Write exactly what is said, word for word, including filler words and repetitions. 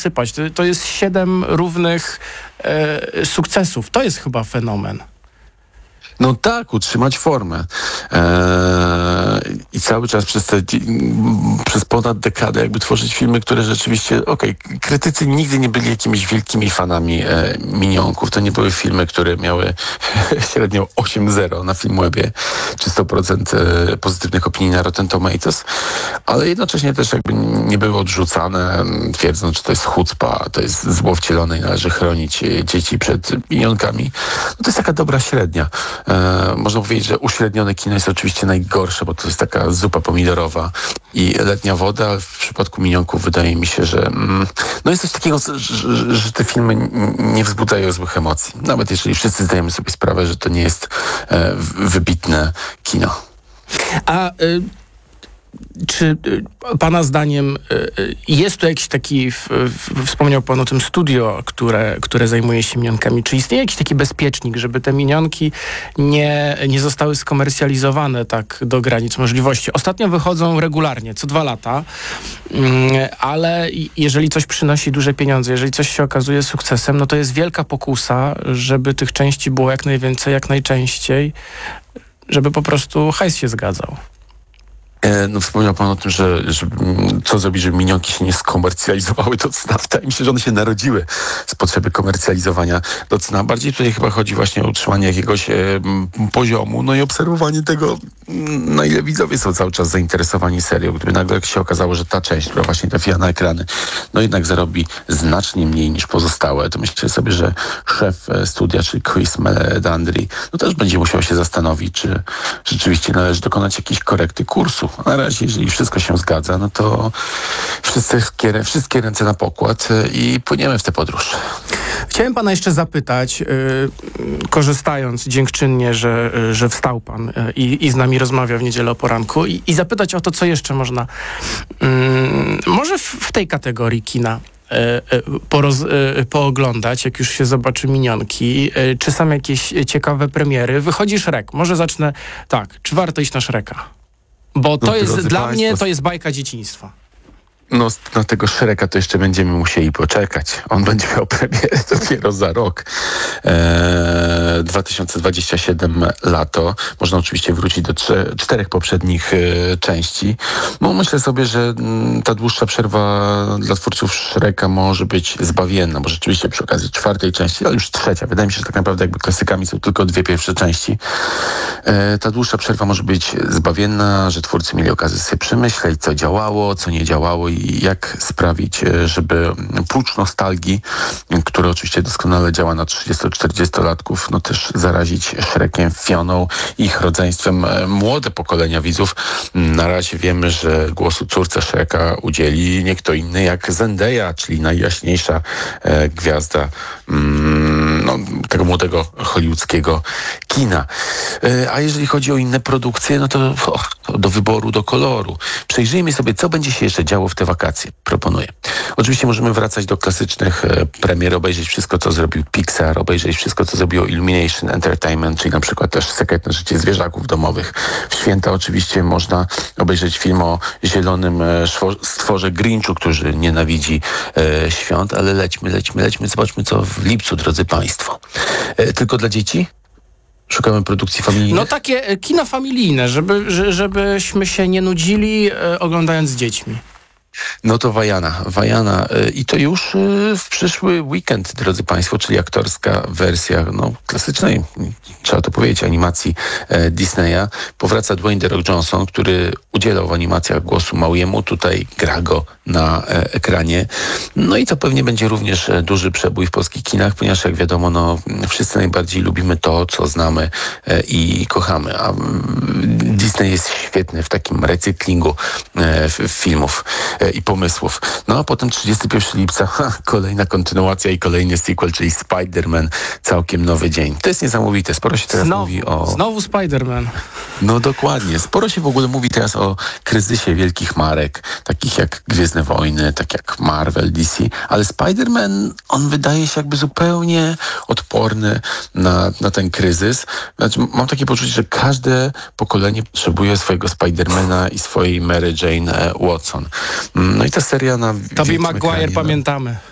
rozsypać. To, to jest siedem równych e, sukcesów. To jest chyba fenomen. No tak, utrzymać formę. Eee, I cały czas przez te, przez ponad dekadę jakby tworzyć filmy, które rzeczywiście, okej, okay, krytycy nigdy nie byli jakimiś wielkimi fanami e, minionków. To nie były filmy, które miały średnio osiem zero na Filmwebie, czy sto procent pozytywnych opinii na Rotten Tomatoes, ale jednocześnie też jakby nie były odrzucane, twierdząc, że to jest chucpa, to jest zło wcielone i należy chronić dzieci przed minionkami. No to jest taka dobra średnia. E, można powiedzieć, że uśrednione kino jest oczywiście najgorsze, bo to jest taka zupa pomidorowa i letnia woda, ale w przypadku minionków wydaje mi się, że mm, no jest coś takiego, że, że, że te filmy nie wzbudzają złych emocji. Nawet jeżeli wszyscy zdajemy sobie sprawę, że to nie jest e, wybitne kino. A y- Czy pana zdaniem jest tu jakiś taki, w, w, wspomniał pan o tym studio, które, które zajmuje się minionkami, czy istnieje jakiś taki bezpiecznik, żeby te minionki nie, nie zostały skomercjalizowane tak do granic możliwości? Ostatnio wychodzą regularnie, co dwa lata, ale jeżeli coś przynosi duże pieniądze, jeżeli coś się okazuje sukcesem, no to jest wielka pokusa, żeby tych części było jak najwięcej, jak najczęściej, żeby po prostu hajs się zgadzał. No wspomniał pan o tym, że, że co zrobić, żeby minionki się nie skomercjalizowały do cna. Wydaje mi się, że one się narodziły z potrzeby komercjalizowania do cna. Bardziej tutaj chyba chodzi właśnie o utrzymanie jakiegoś e, poziomu, no i obserwowanie tego, na ile widzowie są cały czas zainteresowani serią. Gdyby nagle się okazało, że ta część, która właśnie trafiła na ekrany, no jednak zarobi znacznie mniej niż pozostałe, to myślę sobie, że szef studia, czyli Chris Meledandri, no też będzie musiał się zastanowić, czy rzeczywiście należy dokonać jakiejś korekty kursu. Na razie, jeżeli wszystko się zgadza, no to wszystkie, wszystkie ręce na pokład i płyniemy w tę podróż. Chciałem pana jeszcze zapytać, yy, korzystając dziękczynnie, że, że wstał pan yy, i z nami rozmawia w niedzielę o poranku i, i zapytać o to, co jeszcze można yy, może w, w tej kategorii kina Poroz, pooglądać, jak już się zobaczy minionki. Czy są jakieś ciekawe premiery? Wychodzi Shrek. Może zacznę tak. Czy warto iść na Shreka? Bo to no, jest, dla państwo, mnie to jest bajka dzieciństwa. No na tego Shreka to jeszcze będziemy musieli poczekać. On będzie miał premierę dopiero za rok. Eee, dwa tysiące dwudziesty siódmy lato. Można oczywiście wrócić do trze- czterech poprzednich e, części. No myślę sobie, że m, ta dłuższa przerwa dla twórców Shreka może być zbawienna, bo rzeczywiście przy okazji czwartej części, ale już trzecia. Wydaje mi się, że tak naprawdę jakby klasykami są tylko dwie pierwsze części. E, ta dłuższa przerwa może być zbawienna, że twórcy mieli okazję sobie przemyśleć, co działało, co nie działało i jak sprawić, żeby prócz nostalgii, która oczywiście doskonale działa na trzydziesto-czterdziestolatków, no też zarazić Shrekiem, Fioną, ich rodzeństwem młode pokolenia widzów. Na razie wiemy, że głosu córce Shreka udzieli nie kto inny jak Zendaya, czyli najjaśniejsza e, gwiazda mm, no, tego młodego hollywoodzkiego kina. E, a jeżeli chodzi o inne produkcje, no to, o, to do wyboru, do koloru. Przejrzyjmy sobie, co będzie się jeszcze działo w te wakacje. Proponuję. Oczywiście możemy wracać do klasycznych e, premier, obejrzeć wszystko, co zrobił Pixar, obejrzeć wszystko, co zrobiło Illumination Entertainment, czyli na przykład też Sekretne życie zwierzaków domowych. W święta oczywiście można obejrzeć film o zielonym e, stworze Grinchu, który nienawidzi e, świąt, ale lećmy, lećmy, lećmy, zobaczmy, co w lipcu, drodzy państwo. E, tylko dla dzieci? Szukamy produkcji familijnych? No takie kino familijne, żeby, żebyśmy się nie nudzili e, oglądając z dziećmi. No to Wajana. Wajana. I to już w przyszły weekend, drodzy państwo, czyli aktorska wersja no, klasycznej, trzeba to powiedzieć, animacji e, Disneya. Powraca Dwayne The Rock Johnson, który udzielał w animacjach głosu Mauiemu. Tutaj gra go na e, ekranie. No i to pewnie będzie również duży przebój w polskich kinach, ponieważ jak wiadomo, no, wszyscy najbardziej lubimy to, co znamy e, i kochamy. A Disney jest świetny w takim recyklingu e, f, filmów i pomysłów. No a potem trzydziestego pierwszego lipca ha, kolejna kontynuacja i kolejny sequel, czyli Spider-Man, całkiem nowy dzień. To jest niesamowite. Sporo się teraz znowu, mówi o... Znowu Spider-Man. No dokładnie. Sporo się w ogóle mówi teraz o kryzysie wielkich marek, takich jak Gwiezdne Wojny, tak jak Marvel, D C, ale Spider-Man, on wydaje się jakby zupełnie odporny na, na ten kryzys. Znaczy, mam takie poczucie, że każde pokolenie potrzebuje swojego Spidermana i swojej Mary Jane Watson. No i ta seria na... Tobey Maguire, pamiętamy.